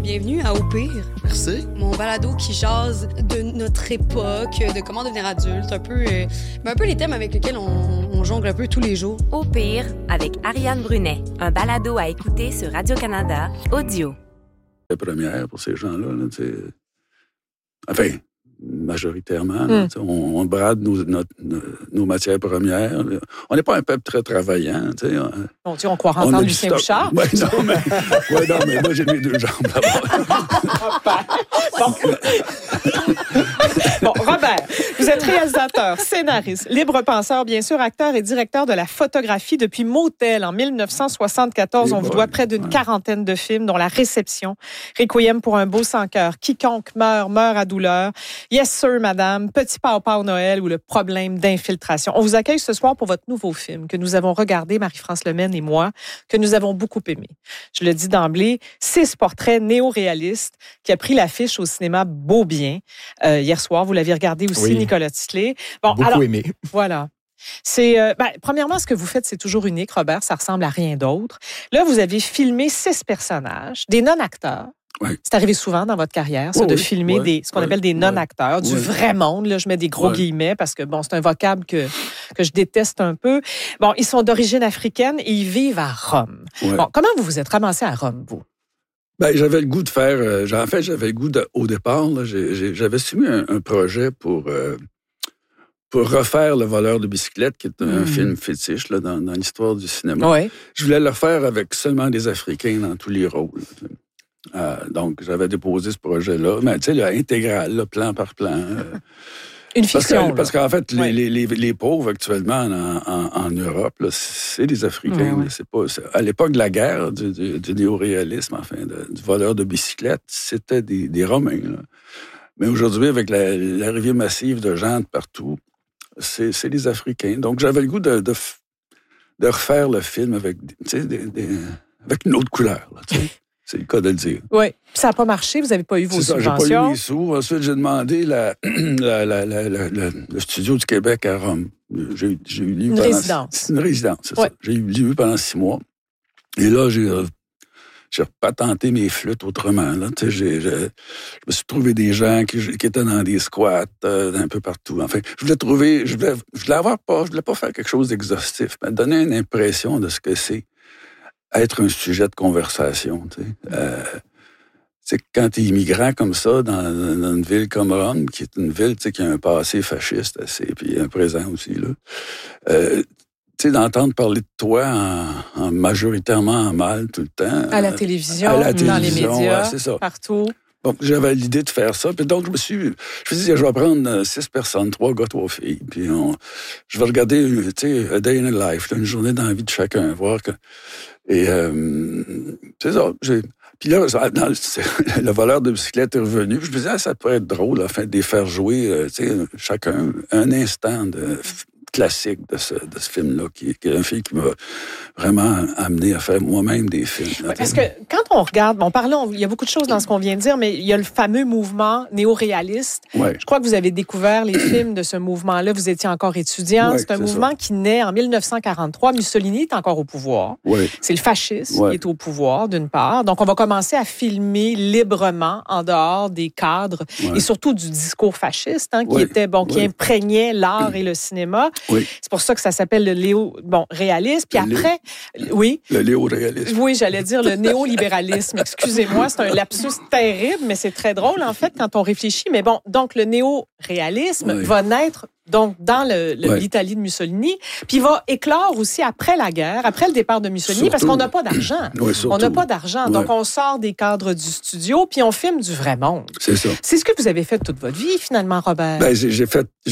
Bienvenue à Au pire. Merci. Mon balado qui jase de notre époque, de comment devenir adulte, un peu les thèmes avec lesquels on jongle un peu tous les jours. Au pire, avec Ariane Brunet, un balado à écouter sur Radio-Canada, audio. La première pour ces gens-là, enfin, majoritairement, on brade nos matières premières. On n'est pas un peuple très travaillant. Bon, on croit entendre Lucien Bouchard. Ouais, non, mais moi, j'ai mes deux jambes là-bas. Bon, Robert, vous êtes réalisateur, scénariste, libre penseur, bien sûr, acteur et directeur de la photographie depuis Motel en 1974. On vous doit près d'une quarantaine de films, dont La Réception, Requiem pour un beau sans cœur, Quiconque meurt à douleur, Yes Sir, Madame, Petit Pao Noël ou Le problème d'infiltration. On vous accueille ce soir pour votre nouveau film que nous avons regardé, Marie-France Lemaine et moi, que nous avons beaucoup aimé. Je le dis d'emblée, 6 portraits néo-réalistes qui a pris l'affiche au cinéma Beaubien. Hier soir, vous l'aviez regardé aussi, Nicolas Tisley. Bon, beaucoup aimé. Voilà. C'est premièrement, ce que vous faites, c'est toujours unique, Robert. Ça ressemble à rien d'autre. Là, vous avez filmé 6 personnages, des non-acteurs. Oui. C'est arrivé souvent dans votre carrière, ça, de filmer ce qu'on appelle des non-acteurs, du vrai monde. Là, je mets des gros guillemets parce que c'est un vocable que je déteste un peu. Bon, ils sont d'origine africaine et ils vivent à Rome. Ouais. Bon, comment vous vous êtes ramassé à Rome, vous? J'avais le goût de faire... j'avais le goût au départ, là, j'avais soumis un projet pour refaire Le voleur de bicyclette, qui est un film fétiche là, dans l'histoire du cinéma. Ouais. Je voulais le refaire avec seulement des Africains dans tous les rôles. Donc, j'avais déposé ce projet-là, mais tu sais, intégral, là, plan par plan. Une fiction. Parce qu'en fait, les pauvres actuellement en Europe, là, c'est des Africains. Ouais. C'est pas, à l'époque de la guerre, du néo-réalisme, enfin, du voleur de bicyclette, c'était des Romains. Là. Mais aujourd'hui, avec l'arrivée massive de gens de partout, c'est des Africains. Donc, j'avais le goût de refaire le film avec une autre couleur. Là, c'est le cas de le dire. Oui. Ça n'a pas marché, vous n'avez pas eu vos subventions. J'ai pas eu les sous. Ensuite, j'ai demandé le studio du Québec à Rome. J'ai eu une résidence. C'est une résidence, c'est ça. J'ai eu pendant 6 mois. Et là, j'ai repatenté mes flûtes autrement. Là. Je me suis trouvé des gens qui étaient dans des squats un peu partout. Enfin, je voulais pas faire quelque chose d'exhaustif, mais donner une impression de ce que c'est être un sujet de conversation. C'est quand tu es immigrant comme ça, dans une ville comme Rome, qui est une ville qui a un passé fasciste assez, puis un présent aussi, là. D'entendre parler de toi en majoritairement en mal tout le temps. À la télévision, dans les médias, c'est ça. partout. Donc, j'avais l'idée de faire ça. Puis donc, je me suis dit, je vais prendre 6 personnes, 3 gars, 3 filles. Puis je vais regarder, a day in a life, une journée dans la vie de chacun, voir que... Et c'est ça. Puis là, le voleur de bicyclette est revenu. Puis je me disais, ça pourrait être drôle, enfin, de les faire jouer, chacun, un instant classique de ce film-là, qui est un film qui m'a vraiment amené à faire moi-même des films. Ouais, parce que quand on regarde, il y a beaucoup de choses dans ce qu'on vient de dire, mais il y a le fameux mouvement néo-réaliste. Ouais. Je crois que vous avez découvert les films de ce mouvement-là. Vous étiez encore étudiant. Ouais, c'est un mouvement qui naît en 1943. Mussolini est encore au pouvoir. Ouais. C'est le fascisme qui est au pouvoir, d'une part. Donc, on va commencer à filmer librement en dehors des cadres et surtout du discours fasciste, qui imprégnait l'art et le cinéma. Oui. C'est pour ça que ça s'appelle le réalisme. Puis après, le néo-réalisme. Oui, j'allais dire le néolibéralisme. Excusez-moi, c'est un lapsus terrible, mais c'est très drôle, en fait, quand on réfléchit. Mais bon, donc le néo-réalisme va naître donc dans l'Italie de Mussolini, puis il va éclore aussi après la guerre, après le départ de Mussolini, parce qu'on n'a pas d'argent. Oui, on n'a pas d'argent. Donc, on sort des cadres du studio, puis on filme du vrai monde. C'est ça. C'est ce que vous avez fait toute votre vie, finalement, Robert. J'ai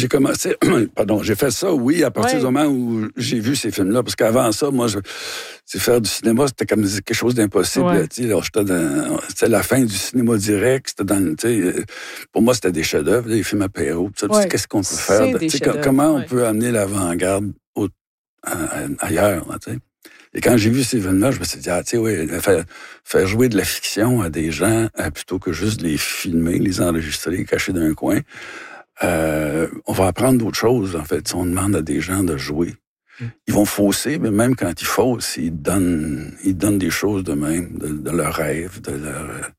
fait ça, oui, à partir du moment où j'ai vu ces films-là, parce qu'avant ça, moi, faire du cinéma, c'était comme quelque chose d'impossible. Ouais. C'était la fin du cinéma direct. Pour moi, c'était des chefs-d'œuvre, des films apéro. Qu'est-ce qu'on peut faire? Comment on peut amener l'avant-garde ailleurs? Là, et quand j'ai vu ces films-là, je me suis dit, faire jouer de la fiction à des gens plutôt que juste les filmer, les enregistrer, cacher d'un coin, on va apprendre d'autres choses, en fait. Si on demande à des gens de jouer, ils vont fausser, mais même quand ils faussent, ils donnent des choses d'eux-mêmes, de leurs rêves, de leur...